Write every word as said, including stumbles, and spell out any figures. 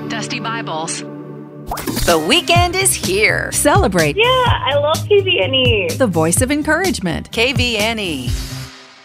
Dusty Bibles. The weekend is here. Celebrate Yeah, I love T V N E. the voice of encouragement. K V N E.